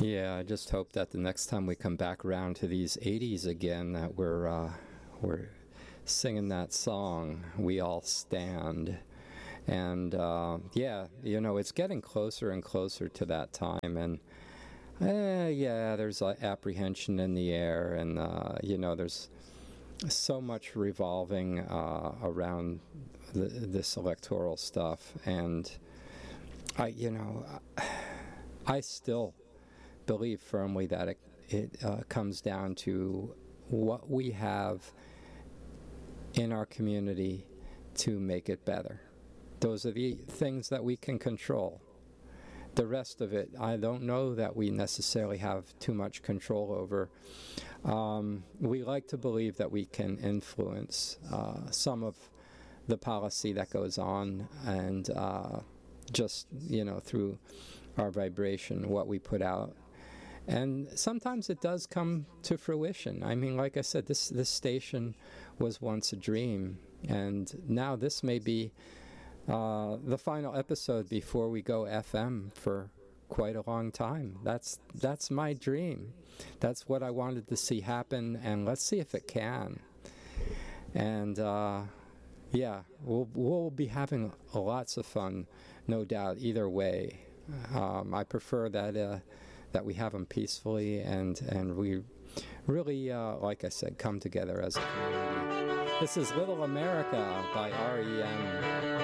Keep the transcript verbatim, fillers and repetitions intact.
Yeah, I just hope that the next time we come back around to these eighties again, that we're uh, we're singing that song, "We All Stand." And uh, yeah, you know, it's getting closer and closer to that time, and uh, yeah, there's uh, apprehension in the air, and uh, you know, there's so much revolving uh, around the, this electoral stuff, and I, you know, I still believe firmly that it, it uh, comes down to what we have in our community to make it better. Those are the things that we can control. The rest of it, I don't know that we necessarily have too much control over. Um, we like to believe that we can influence uh, some of the policy that goes on, and uh, just, you know, through our vibration, what we put out. And sometimes it does come to fruition. I mean, like I said, this, this station was once a dream, and now this may be uh, the final episode before we go F M for quite a long time. That's that's my dream. That's what I wanted to see happen, and let's see if it can. And uh, yeah, we'll we'll be having lots of fun, no doubt. Either way, um, I prefer that uh, that we have them peacefully, and and we really, uh, like I said, come together as a community. This is Little America by R E M